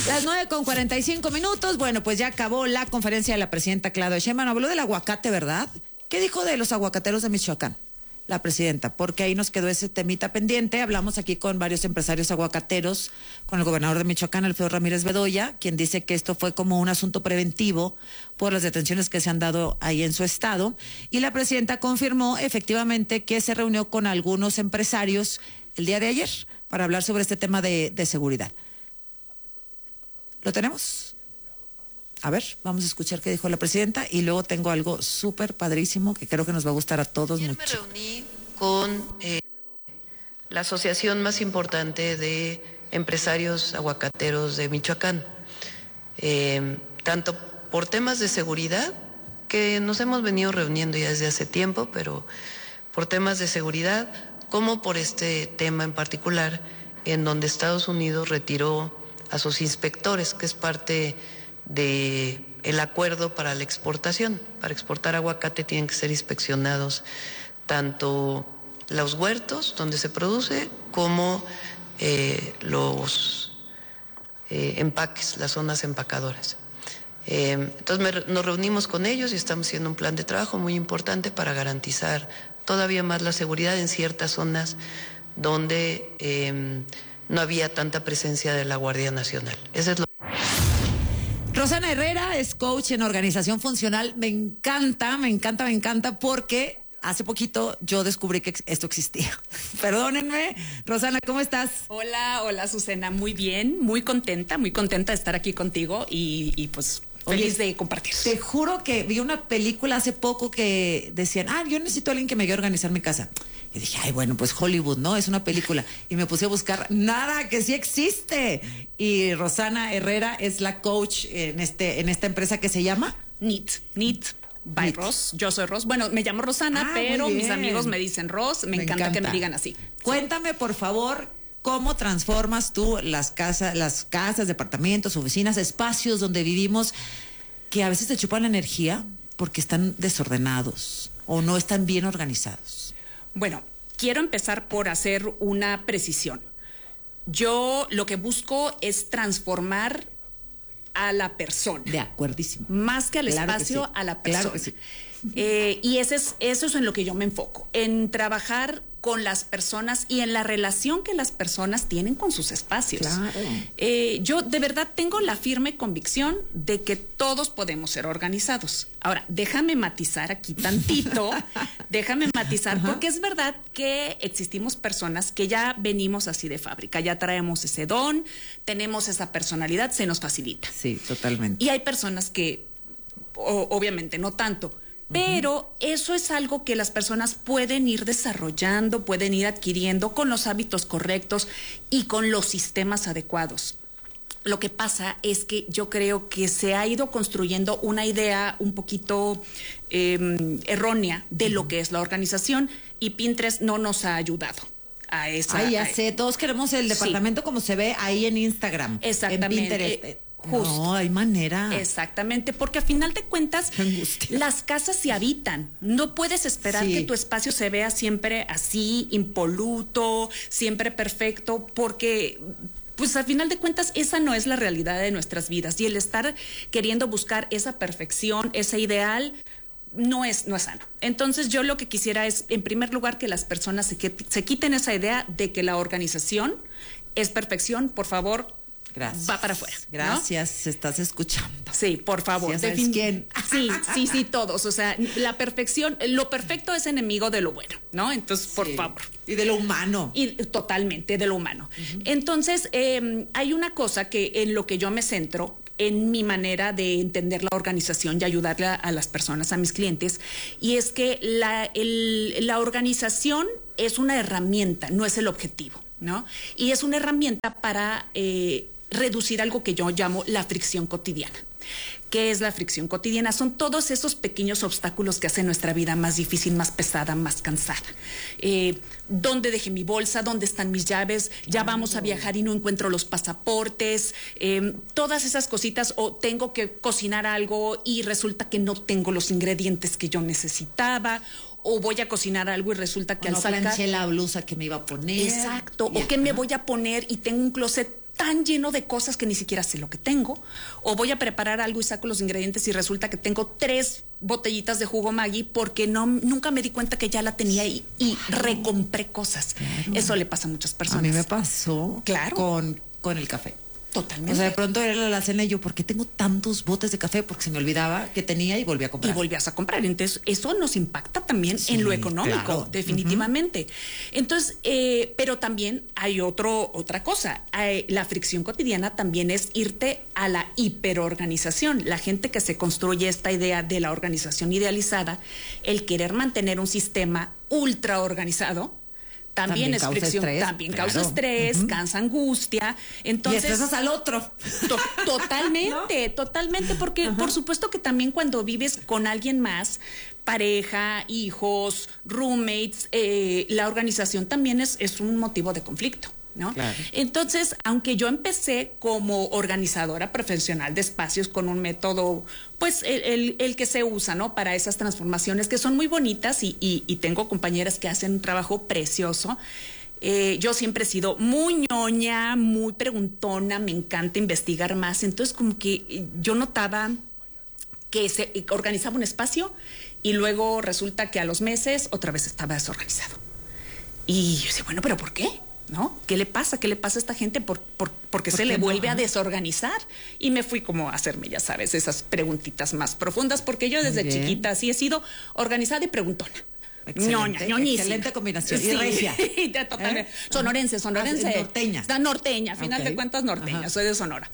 Las 9:45. Bueno, pues ya acabó la conferencia de la presidenta Claudia Sheinbaum. Habló del aguacate, ¿verdad? ¿Qué dijo de los aguacateros de Michoacán la presidenta? Porque ahí nos quedó ese temita pendiente. Hablamos aquí con varios empresarios aguacateros, con el gobernador de Michoacán, Alfredo Ramírez Bedoya, quien dice que esto fue como un asunto preventivo por las detenciones que se han dado ahí en su estado. Y la presidenta confirmó efectivamente que se reunió con algunos empresarios el día de ayer para hablar sobre este tema de seguridad. ¿Lo tenemos? A ver, vamos a escuchar qué dijo la presidenta y luego tengo algo súper padrísimo que creo que nos va a gustar a todos mucho. Me reuní con la asociación más importante de empresarios aguacateros de Michoacán, tanto por temas de seguridad, que nos hemos venido reuniendo ya desde hace tiempo, pero por temas de seguridad, como por este tema en particular, en donde Estados Unidos retiró a sus inspectores, que es parte de el acuerdo para la exportación. Para exportar aguacate tienen que ser inspeccionados tanto los huertos donde se produce como los empaques, las zonas empacadoras. Entonces nos reunimos con ellos y estamos haciendo un plan de trabajo muy importante para garantizar todavía más la seguridad en ciertas zonas donde no había tanta presencia de la Guardia Nacional. Eso es lo. Rosana Herrera es coach en organización funcional. Me encanta porque hace poquito yo descubrí que esto existía. Perdónenme. Rosana, ¿cómo estás? Hola, Azucena, muy bien, muy contenta de estar aquí contigo y pues feliz de compartir. Te juro que vi una película hace poco que decían, yo necesito a alguien que me ayude a organizar mi casa. Y dije, bueno, pues Hollywood, ¿no? Es una película. Y me puse a buscar, nada, que sí existe. Y Rosana Herrera es la coach en esta empresa que se llama NEAT by Ros. Yo soy Ros. Bueno, me llamo Rosana, pero mis amigos me dicen Ros. Me encanta que me digan así. Cuéntame, por favor, ¿cómo transformas tú las casas, departamentos, oficinas, espacios donde vivimos que a veces te chupan la energía porque están desordenados o no están bien organizados? Bueno, quiero empezar por hacer una precisión. Yo lo que busco es transformar a la persona. De acuerdísimo. Más que al espacio, que sí. a la persona. Claro que sí. Y eso es en lo que yo me enfoco, en trabajar con las personas y en la relación que las personas tienen con sus espacios. Claro. Yo de verdad tengo la firme convicción de que todos podemos ser organizados. Ahora, déjame matizar aquí tantito, porque es verdad que existimos personas que ya venimos así de fábrica, ya traemos ese don, tenemos esa personalidad, se nos facilita. Sí, totalmente. Y hay personas que, obviamente, no tanto. Pero eso es algo que las personas pueden ir desarrollando, pueden ir adquiriendo con los hábitos correctos y con los sistemas adecuados. Lo que pasa es que yo creo que se ha ido construyendo una idea un poquito errónea de lo que es la organización y Pinterest no nos ha ayudado a esa. Ya sé, todos queremos el departamento como se ve ahí en Instagram. Exactamente. En Pinterest. Justo. No, hay manera. Exactamente, porque a final de cuentas las casas se habitan. No puedes esperar que tu espacio se vea siempre así, impoluto, siempre perfecto, porque pues a final de cuentas esa no es la realidad de nuestras vidas. Y el estar queriendo buscar esa perfección, ese ideal, no es sano. Entonces yo lo que quisiera es, en primer lugar, que las personas se quiten esa idea de que la organización es perfección. Por favor, gracias. Va para afuera. Gracias, estás escuchando. Sí, por favor. ¿Ya sabes quién? Sí, todos. O sea, la perfección, lo perfecto es enemigo de lo bueno, ¿no? Entonces, por favor. Y de lo humano. Y totalmente de lo humano. Entonces, hay una cosa que en lo que yo me centro, en mi manera de entender la organización y ayudarle a las personas, a mis clientes, y es que la organización es una herramienta, no es el objetivo, ¿no? Y es una herramienta para reducir algo que yo llamo la fricción cotidiana. ¿Qué es la fricción cotidiana? Son todos esos pequeños obstáculos que hacen nuestra vida más difícil, más pesada, más cansada. ¿Dónde dejé mi bolsa? ¿Dónde están mis llaves? Ya vamos a viajar y no encuentro los pasaportes. Todas esas cositas, o tengo que cocinar algo y resulta que no tengo los ingredientes que yo necesitaba, o voy a cocinar algo y resulta que al sacar... planché la blusa que me iba a poner. Exacto, o que me voy a poner y tengo un closet tan lleno de cosas que ni siquiera sé lo que tengo, o voy a preparar algo y saco los ingredientes y resulta que tengo 3 botellitas de jugo Maggi porque nunca me di cuenta que ya la tenía y recompré cosas. Claro. Eso le pasa a muchas personas. A mí me pasó con el café. Totalmente. O sea, de pronto era la cena y yo, ¿por qué tengo tantos botes de café? Porque se me olvidaba que tenía y volví a comprar. Y volvías a comprar. Entonces, eso nos impacta también en lo económico, claro. Definitivamente. Entonces, pero también hay otra cosa. La fricción cotidiana también es irte a la hiperorganización. La gente que se construye esta idea de la organización idealizada, el querer mantener un sistema ultra organizado, también es fricción, estrés, también claro. Causa estrés, cansa angustia, entonces... Y estresas al otro. Totalmente, ¿no? Totalmente, porque por supuesto que también cuando vives con alguien más, pareja, hijos, roommates, la organización también es un motivo de conflicto, ¿no? Claro. Entonces, aunque yo empecé como organizadora profesional de espacios con un método, pues el que se usa, ¿no? Para esas transformaciones que son muy bonitas y tengo compañeras que hacen un trabajo precioso. Yo siempre he sido muy ñoña, muy preguntona, me encanta investigar más. Entonces, como que yo notaba que se organizaba un espacio y luego resulta que a los meses otra vez estaba desorganizado. Y yo decía, bueno, ¿pero por qué? ¿No? ¿Qué le pasa? ¿Qué le pasa a esta gente? ¿Por qué se le vuelve a desorganizar? Y me fui como a hacerme, ya sabes, esas preguntitas más profundas, porque yo desde chiquita así he sido organizada y preguntona. Ñoñísima. Excelente combinación. Sí. Y regia. Totalmente. Sonorense. Norteña, a final de cuentas norteña, soy de Sonora.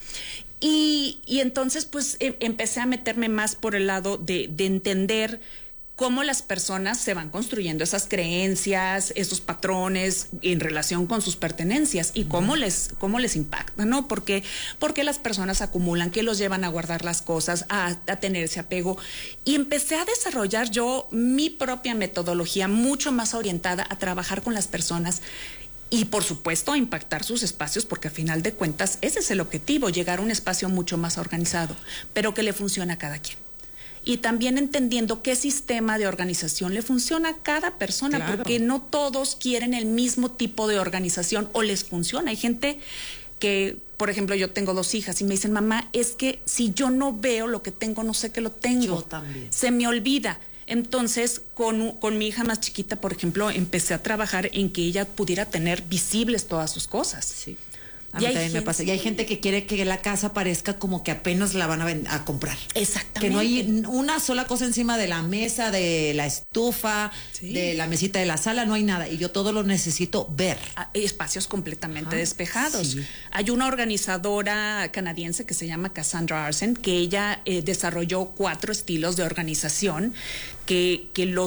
Y entonces pues empecé a meterme más por el lado de entender cómo las personas se van construyendo esas creencias, esos patrones en relación con sus pertenencias y cómo les impacta, ¿no? Porque las personas acumulan, que los llevan a guardar las cosas, a tener ese apego. Y empecé a desarrollar yo mi propia metodología mucho más orientada a trabajar con las personas y, por supuesto, a impactar sus espacios, porque a final de cuentas ese es el objetivo, llegar a un espacio mucho más organizado, pero que le funcione a cada quien. Y también entendiendo qué sistema de organización le funciona a cada persona, claro. Porque no todos quieren el mismo tipo de organización o les funciona. Hay gente que, por ejemplo, yo tengo 2 hijas y me dicen, mamá, es que si yo no veo lo que tengo, no sé que lo tengo. Yo también. Se me olvida. Entonces, con mi hija más chiquita, por ejemplo, empecé a trabajar en que ella pudiera tener visibles todas sus cosas. Sí. A mí también me pasa. Y hay gente que quiere que la casa parezca como que apenas la van a comprar. Exactamente. Que no hay una sola cosa encima de la mesa, de la estufa, sí. De la mesita de la sala, no hay nada. Y yo todo lo necesito ver. Espacios completamente despejados. Sí. Hay una organizadora canadiense que se llama Cassandra Arsen, que ella desarrolló 4 estilos de organización que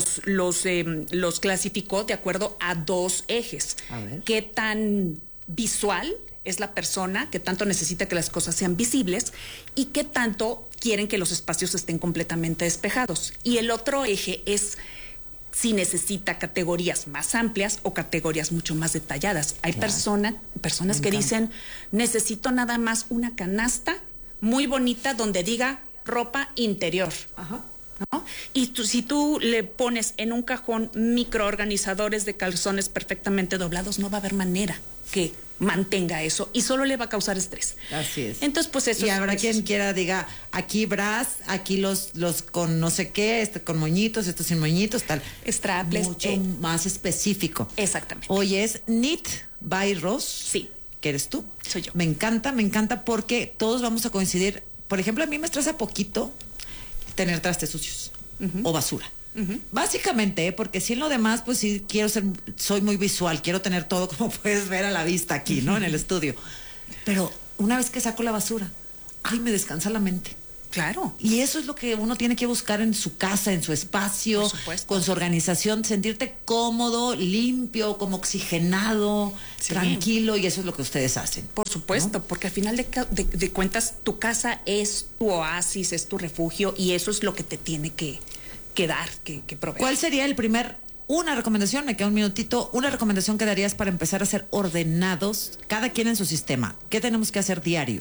los clasificó de acuerdo a 2 ejes. A ver. ¿Qué tan visual es la persona, que tanto necesita que las cosas sean visibles y que tanto quieren que los espacios estén completamente despejados? Y el otro eje es si necesita categorías más amplias o categorías mucho más detalladas. Hay claro. Personas que dicen, necesito nada más una canasta muy bonita donde diga ropa interior. Ajá. ¿No? Y si tú le pones en un cajón microorganizadores de calzones perfectamente doblados, no va a haber manera que mantenga eso y solo le va a causar estrés. Así es. Entonces, pues eso. Y habrá quien quiera diga, aquí bras, aquí los con no sé qué, con moñitos, estos sin moñitos, tal. Strapless. Mucho más específico. Exactamente. Hoy es Knit by Ross. Sí. ¿Que eres tú? Soy yo. Me encanta porque todos vamos a coincidir. Por ejemplo, a mí me estresa poquito tener trastes sucios o basura. Básicamente, porque si en lo demás, pues sí soy muy visual, quiero tener todo como puedes ver a la vista aquí, ¿no? En el estudio. Pero una vez que saco la basura, me descansa la mente. Claro. Y eso es lo que uno tiene que buscar en su casa, en su espacio, con su organización, sentirte cómodo, limpio, como oxigenado, sí. Tranquilo, y eso es lo que ustedes hacen. Por supuesto, ¿no? Porque al final de cuentas, tu casa es tu oasis, es tu refugio, y eso es lo que te tiene que dar, que proveer. ¿Cuál sería una recomendación, me queda un minutito, una recomendación que darías para empezar a ser ordenados, cada quien en su sistema? ¿Qué tenemos que hacer diario?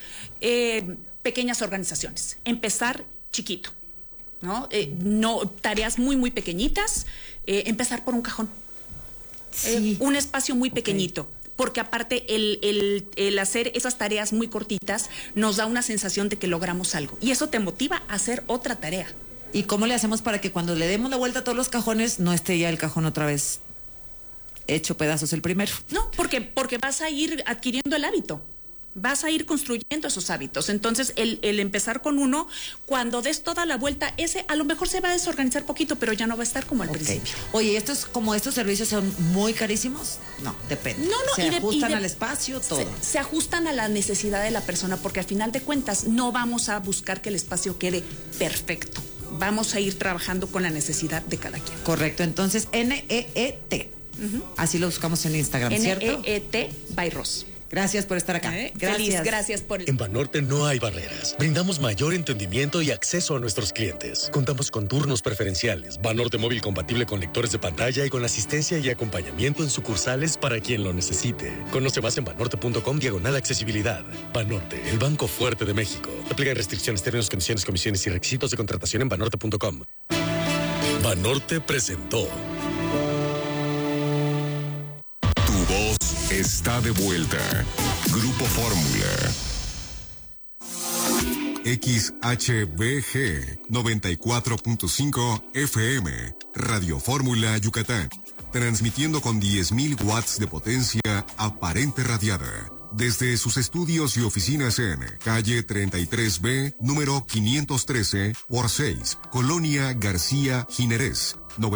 Pequeñas organizaciones, empezar chiquito, ¿no? No tareas muy, muy pequeñitas, empezar por un cajón, sí. Un espacio muy pequeñito. porque aparte el hacer esas tareas muy cortitas nos da una sensación de que logramos algo y eso te motiva a hacer otra tarea. ¿Y cómo le hacemos para que cuando le demos la vuelta a todos los cajones no esté ya el cajón otra vez hecho pedazos el primero? No, porque vas a ir adquiriendo el hábito. Vas a ir construyendo esos hábitos. Entonces, el empezar con uno, cuando des toda la vuelta, ese a lo mejor se va a desorganizar poquito, pero ya no va a estar como al principio. Oye, estos servicios son muy carísimos? No, depende. No, se ajustan al espacio, todo. Se ajustan a la necesidad de la persona, porque al final de cuentas no vamos a buscar que el espacio quede perfecto. Vamos a ir trabajando con la necesidad de cada quien. Correcto, entonces NEET. Así lo buscamos en Instagram, ¿cierto? NEET by Ros. Gracias por estar acá. Gracias. Gracias por... En Banorte no hay barreras. Brindamos mayor entendimiento y acceso a nuestros clientes. Contamos con turnos preferenciales. Banorte móvil compatible con lectores de pantalla y con asistencia y acompañamiento en sucursales para quien lo necesite. Conoce más en banorte.com/accesibilidad. Banorte, el banco fuerte de México. Aplican restricciones, términos, condiciones, comisiones y requisitos de contratación en banorte.com. Banorte presentó. Está de vuelta. Grupo Fórmula. XHBG 94.5 FM. Radio Fórmula Yucatán. Transmitiendo con 10.000 watts de potencia aparente radiada. Desde sus estudios y oficinas en calle 33B, número 513 por 6, Colonia García Ginerés,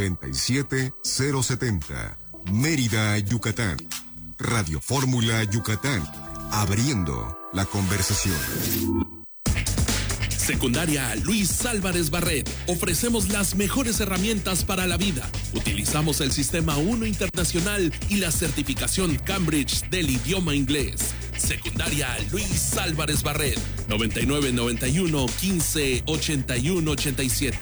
97070, Mérida, Yucatán. Radio Fórmula Yucatán, abriendo la conversación. Secundaria Luis Álvarez Barret. Ofrecemos las mejores herramientas para la vida. Utilizamos el Sistema 1 Internacional y la certificación Cambridge del idioma inglés. Secundaria Luis Álvarez Barret. 9991 15 81 87.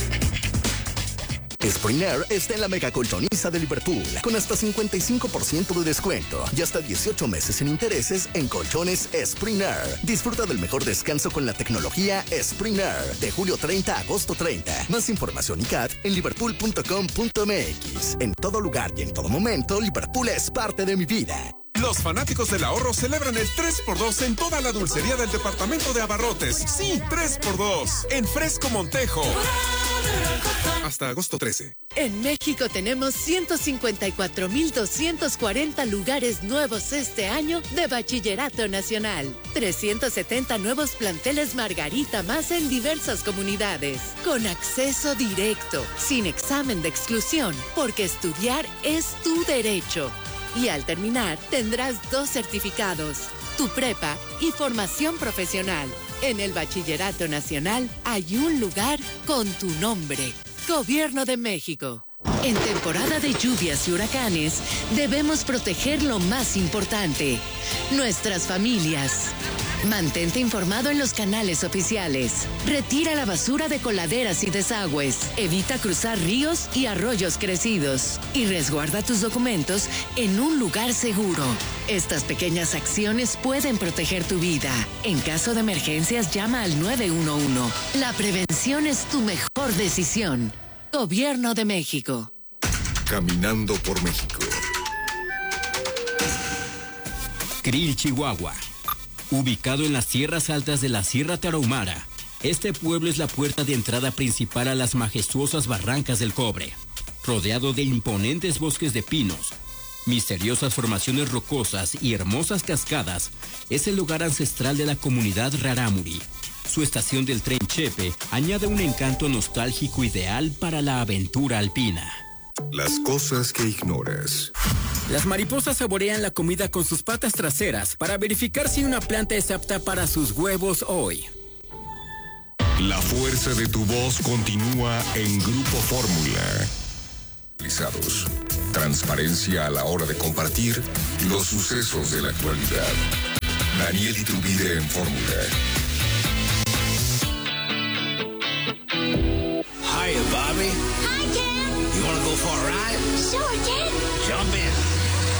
Spring Air está en la mega colchoniza de Liverpool, con hasta 55% de descuento y hasta 18 meses sin intereses en colchones Spring Air. Disfruta del mejor descanso con la tecnología Spring Air, de julio 30 a agosto 30. Más información y CAT en liverpool.com.mx. En todo lugar y en todo momento, Liverpool es parte de mi vida. Los fanáticos del ahorro celebran el 3x2 en toda la dulcería del departamento de abarrotes. Sí, 3x2 en Fresco Montejo. Hasta agosto 13. En México tenemos 154,240 lugares nuevos este año de Bachillerato Nacional. 370 nuevos planteles Margarita más en diversas comunidades. Con acceso directo, sin examen de exclusión, porque estudiar es tu derecho. Y al terminar, tendrás 2 certificados, tu prepa y formación profesional. En el Bachillerato Nacional hay un lugar con tu nombre. Gobierno de México. En temporada de lluvias y huracanes, debemos proteger lo más importante, nuestras familias. Mantente informado en los canales oficiales. Retira la basura de coladeras y desagües. Evita cruzar ríos y arroyos crecidos. Y resguarda tus documentos en un lugar seguro. Estas pequeñas acciones pueden proteger tu vida. En caso de emergencias, llama al 911. La prevención es tu mejor decisión. Gobierno de México. Caminando por México. Krill, Chihuahua. Ubicado en las tierras altas de la Sierra Tarahumara, este pueblo es la puerta de entrada principal a las majestuosas barrancas del Cobre. Rodeado de imponentes bosques de pinos, misteriosas formaciones rocosas y hermosas cascadas, es el lugar ancestral de la comunidad Rarámuri. Su estación del tren Chepe añade un encanto nostálgico ideal para la aventura alpina. Las cosas que ignoras. Las mariposas saborean la comida con sus patas traseras para verificar si una planta es apta para sus huevos hoy. La fuerza de tu voz continúa en Grupo Fórmula. Transparencia a la hora de compartir los sucesos de la actualidad. Daniel Iturbide en Fórmula.